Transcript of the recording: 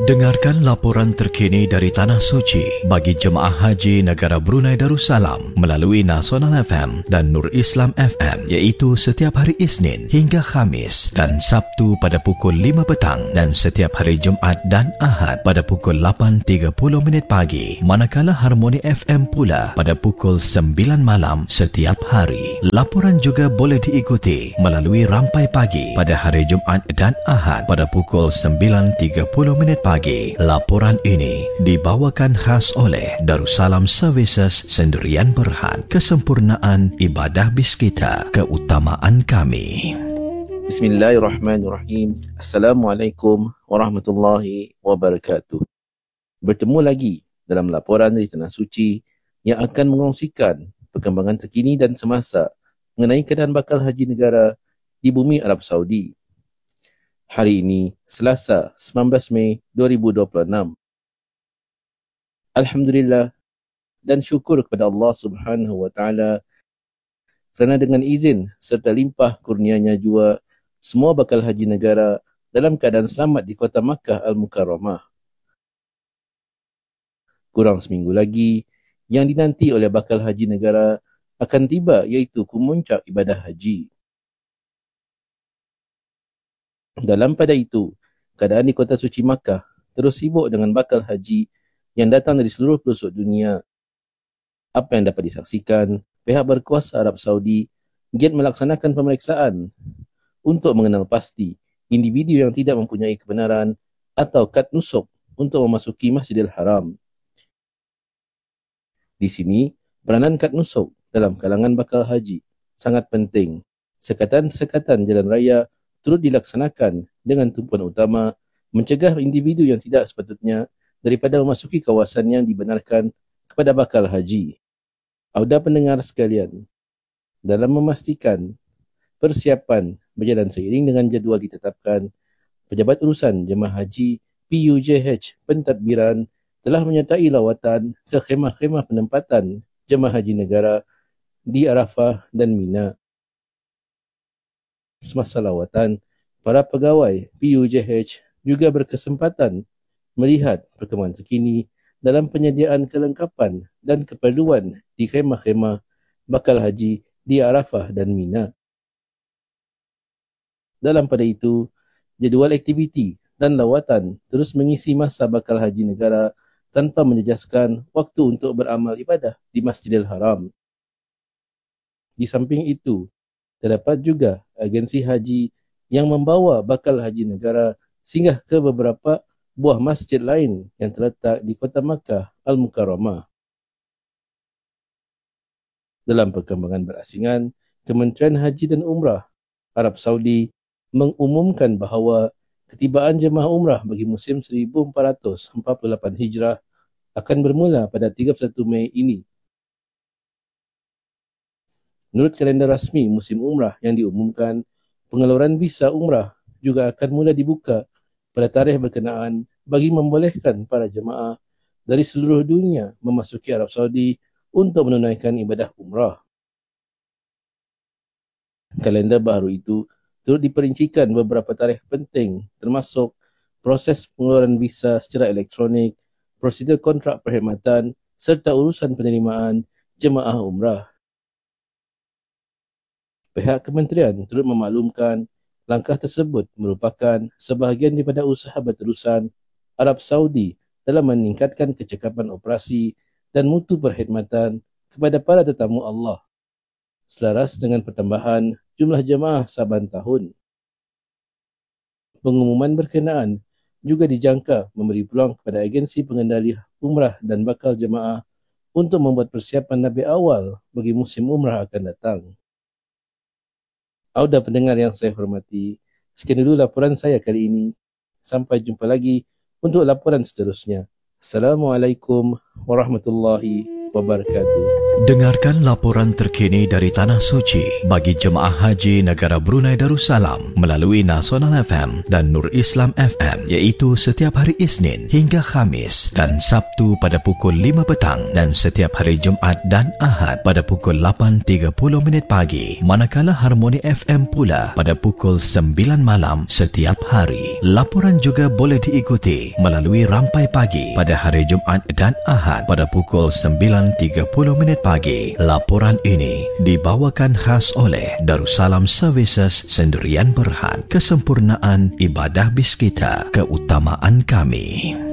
Dengarkan laporan terkini dari Tanah Suci bagi Jemaah Haji Negara Brunei Darussalam melalui Nasional FM dan Nur Islam FM, iaitu setiap hari Isnin hingga Khamis dan Sabtu pada pukul 5 petang dan setiap hari Jumaat dan Ahad pada pukul 8.30 pagi, manakala Harmoni FM pula pada pukul 9 malam setiap hari. Laporan juga boleh diikuti melalui Rampai Pagi pada hari Jumaat dan Ahad pada pukul 9.30 pagi. Laporan ini dibawakan khas oleh Darussalam Services Sendirian Berhad. Kesempurnaan ibadah bis kita, keutamaan kami. Bismillahirrahmanirrahim. Assalamualaikum warahmatullahi wabarakatuh. Bertemu lagi dalam laporan dari Tanah Suci yang akan mengongsikan perkembangan terkini dan semasa mengenai keadaan bakal haji negara di bumi Arab Saudi. Hari ini, Selasa, 19 Mei 2026. Alhamdulillah dan syukur kepada Allah Subhanahu wa Ta'ala kerana dengan izin serta limpah kurnianya jua, semua bakal haji negara dalam keadaan selamat di kota Makkah Al-Mukarramah. Kurang seminggu lagi, yang dinanti oleh bakal haji negara akan tiba, iaitu kemuncak ibadah haji. Dalam pada itu, keadaan di kota suci Makkah terus sibuk dengan bakal haji yang datang dari seluruh pelosok dunia. Apa yang dapat disaksikan, pihak berkuasa Arab Saudi giat melaksanakan pemeriksaan untuk mengenal pasti individu yang tidak mempunyai kebenaran atau kad nusuk untuk memasuki Masjidil Haram. Di sini, peranan kad nusuk dalam kalangan bakal haji sangat penting. Sekatan-sekatan jalan raya turut dilaksanakan dengan tumpuan utama mencegah individu yang tidak sepatutnya daripada memasuki kawasan yang dibenarkan kepada bakal haji. Auda pendengar sekalian, dalam memastikan persiapan berjalan seiring dengan jadual ditetapkan, Pejabat Urusan Jemaah Haji PUJH Pentadbiran telah menyertai lawatan ke khemah-khemah penempatan Jemaah Haji Negara di Arafah dan Mina. Semasa lawatan, para pegawai PUJH juga berkesempatan melihat perkembangan terkini dalam penyediaan kelengkapan dan keperluan di khemah-khemah bakal haji di Arafah dan Mina. Dalam pada itu, jadual aktiviti dan lawatan terus mengisi masa bakal haji negara tanpa menjejaskan waktu untuk beramal ibadah di Masjidil Haram. Di samping itu, terdapat juga agensi haji yang membawa bakal haji negara singgah ke beberapa buah masjid lain yang terletak di kota Makkah Al-Mukarramah. Dalam perkembangan berasingan, Kementerian Haji dan Umrah Arab Saudi mengumumkan bahawa ketibaan jemaah umrah bagi musim 1448 Hijrah akan bermula pada 31 Mei ini. Menurut kalender rasmi musim umrah yang diumumkan, pengeluaran visa umrah juga akan mula dibuka pada tarikh berkenaan bagi membolehkan para jemaah dari seluruh dunia memasuki Arab Saudi untuk menunaikan ibadah umrah. Kalender baru itu turut diperincikan beberapa tarikh penting termasuk proses pengeluaran visa secara elektronik, prosedur kontrak perkhidmatan serta urusan penerimaan jemaah umrah. Pihak kementerian turut memaklumkan langkah tersebut merupakan sebahagian daripada usaha berterusan Arab Saudi dalam meningkatkan kecekapan operasi dan mutu perkhidmatan kepada para tetamu Allah, selaras dengan pertambahan jumlah jemaah saban tahun. Pengumuman berkenaan juga dijangka memberi peluang kepada agensi pengendali umrah dan bakal jemaah untuk membuat persiapan lebih awal bagi musim umrah akan datang. Auda pendengar yang saya hormati, sekian dulu laporan saya kali ini. Sampai jumpa lagi untuk laporan seterusnya. Assalamualaikum warahmatullahi wabarakatuh. Dengarkan laporan terkini dari Tanah Suci bagi jemaah haji negara Brunei Darussalam melalui Nasional FM dan Nur Islam FM, iaitu setiap hari Isnin hingga Khamis dan Sabtu pada pukul 5 petang dan setiap hari Jumaat dan Ahad pada pukul 8.30 pagi, manakala Harmoni FM pula pada pukul 9 malam setiap hari. Laporan juga boleh diikuti melalui Rampai Pagi pada hari Jumaat dan Ahad pada pukul 9.30 pagi. Laporan ini dibawakan khas oleh Darussalam Services Sendirian Berhad. Kesempurnaan ibadah bis kita, keutamaan kami.